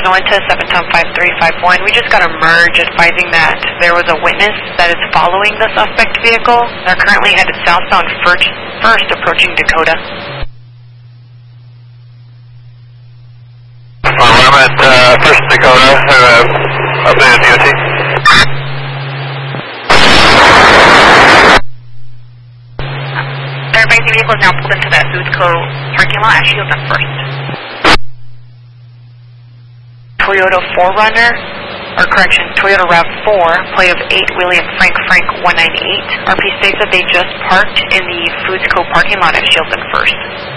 Atlanta, 7 Tom 5351. We just got a merge advising that there was a witness that is following the suspect vehicle. They're currently headed southbound first approaching Dakota. I'm at First Dakota, updated DOT. Their advising vehicle is now pulled into the Foods Co. parking lot at Shields on First. Toyota 4Runner, or correction, Toyota RAV4, plate of 8 William Frank 198. RP states that they just parked in the Foods Co. parking lot at Shields on First.